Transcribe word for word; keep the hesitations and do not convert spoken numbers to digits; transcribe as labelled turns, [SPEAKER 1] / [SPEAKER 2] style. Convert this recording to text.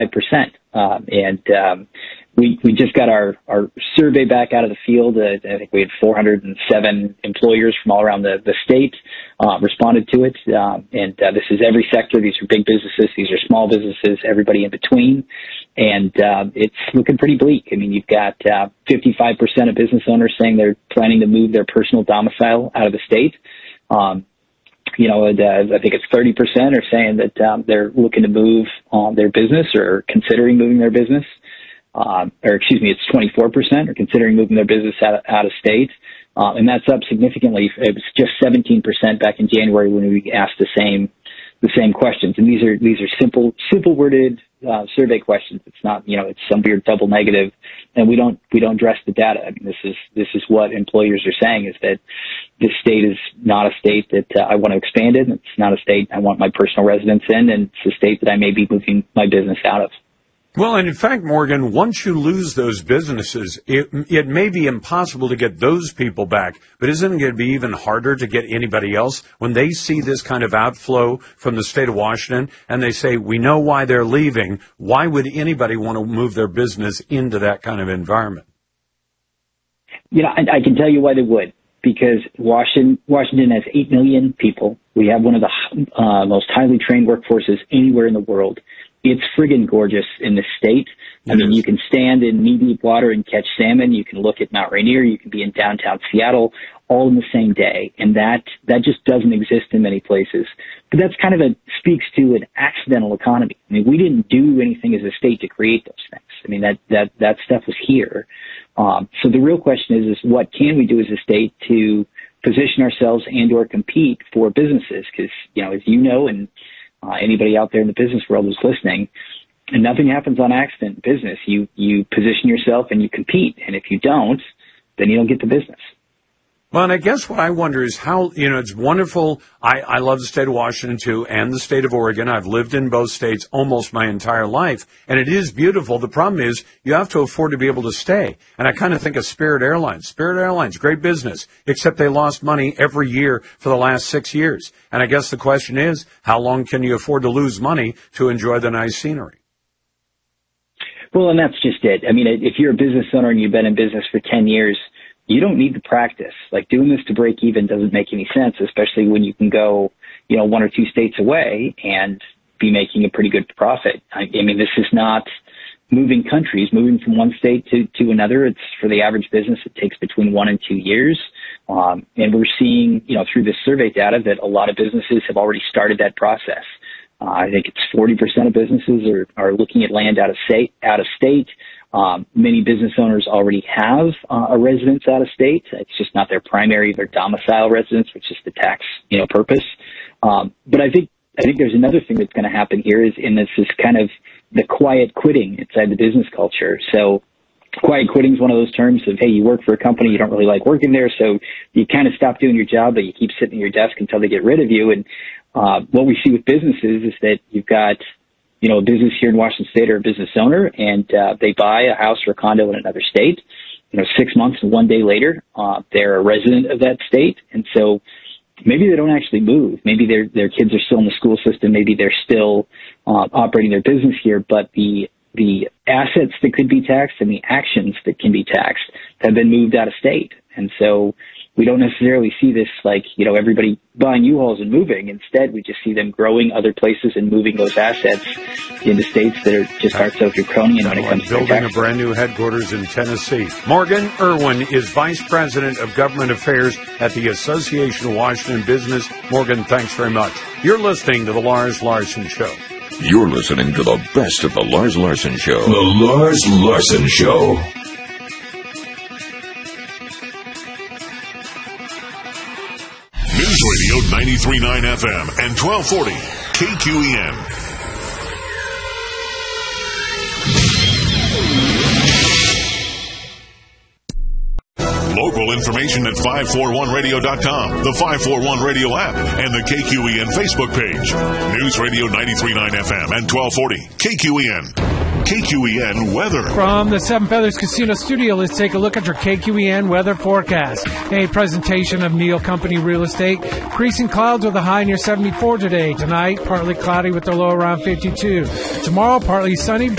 [SPEAKER 1] percent. Um, and um, we we just got our, our survey back out of the field. Uh, I think we had four hundred seven employers from all around the, the state uh, responded to it. Um, and uh, this is every sector. These are big businesses. These are small businesses, everybody in between. And uh, it's looking pretty bleak. I mean, you've got uh, fifty-five percent of business owners saying they're planning to move their personal domicile out of the state. Um, You know, and, uh, I think it's thirty percent are saying that um, they're looking to move um, their business or considering moving their business. Um, or excuse me, it's twenty-four percent are considering moving their business out of, out of state. Uh, and that's up significantly. It was just seventeen percent back in January when we asked the same the same questions. And these are these are simple simple worded uh, survey questions. It's not, you know, it's some weird double negative, and we don't we don't dress the data. I mean, this is this is what employers are saying, is that this state is not a state that uh, I want to expand in. It's not a state I want my personal residence in, and it's a state that I may be moving my business out of.
[SPEAKER 2] Well, and in fact, Morgan, once you lose those businesses, it, it may be impossible to get those people back, but isn't it going to be even harder to get anybody else when they see this kind of outflow from the state of Washington and they say, we know why they're leaving? Why would anybody want to move their business into that kind of environment?
[SPEAKER 1] You know, I, I can tell you why they would. Because Washington, Washington has eight million people. We have one of the uh, most highly trained workforces anywhere in the world. It's friggin' gorgeous in this state. I mean, you can stand in knee-deep water and catch salmon. You can look at Mount Rainier. You can be in downtown Seattle all in the same day. And that, that just doesn't exist in many places. But that's kind of a, speaks to an accidental economy. I mean, we didn't do anything as a state to create those things. I mean, that, that, that stuff was here. Um, so the real question is, is what can we do as a state to position ourselves and or compete for businesses? Because, you know, as you know, and uh, anybody out there in the business world who's listening, and nothing happens on accident in business. You, you position yourself and you compete. And if you don't, then you don't get the business.
[SPEAKER 2] Well, and I guess what I wonder is how, you know, it's wonderful. I, I love the state of Washington, too, and the state of Oregon. I've lived in both states almost my entire life, and it is beautiful. The problem is you have to afford to be able to stay. And I kind of think of Spirit Airlines. Spirit Airlines, great business, except they lost money every year for the last six years. And I guess the question is, how long can you afford to lose money to enjoy the nice scenery?
[SPEAKER 1] Well, and that's just it. I mean, if you're a business owner and you've been in business for ten years, you don't need the practice. Like, doing this to break even doesn't make any sense, especially when you can go, you know, one or two states away and be making a pretty good profit. I, I mean, this is not moving countries, moving from one state to, to another. It's, for the average business, it takes between one and two years. Um, and we're seeing, you know, through this survey data that a lot of businesses have already started that process. Uh, I think it's forty percent of businesses are, are looking at land out of state, out of state. Um, many business owners already have uh, a residence out of state. It's just not their primary, their domicile residence, which is the tax, you know, purpose. Um, but I think, I think there's another thing that's going to happen here is, and this is kind of the quiet quitting inside the business culture. So quiet quitting is one of those terms of, hey, you work for a company, you don't really like working there, so you kind of stop doing your job, but you keep sitting at your desk until they get rid of you. And uh, what we see with businesses is that you've got, you know, a business here in Washington State or a business owner, and uh, they buy a house or a condo in another state. You know, six months and one day later, uh, they're a resident of that state, and so maybe they don't actually move. Maybe their their kids are still in the school system. Maybe they're still uh, operating their business here, but the the assets that could be taxed and the actions that can be taxed have been moved out of state, and so we don't necessarily see this like, you know, everybody buying U-Hauls and moving. Instead, we just see them growing other places and moving those assets into states that are just aren't so draconian when it comes to
[SPEAKER 2] building a brand new headquarters in Tennessee. Morgan Irwin is Vice President of Government Affairs at the Association of Washington Business. Morgan, thanks very much. You're listening to The Lars Larson Show.
[SPEAKER 3] You're listening to the best of The Lars Larson Show. The Lars Larson Show. News Radio ninety-three point nine F M and twelve forty K Q E N. Local information at five forty-one radio dot com, the five forty-one Radio app, and the K Q E N Facebook page. News Radio ninety-three point nine F M and twelve forty K Q E N. K Q E N weather.
[SPEAKER 4] From the Seven Feathers Casino Studio, let's take a look at your K Q E N weather forecast. A presentation of Neal Company Real Estate. Increasing clouds with a high near seventy-four today. Tonight, partly cloudy with a low around fifty-two. Tomorrow, partly sunny.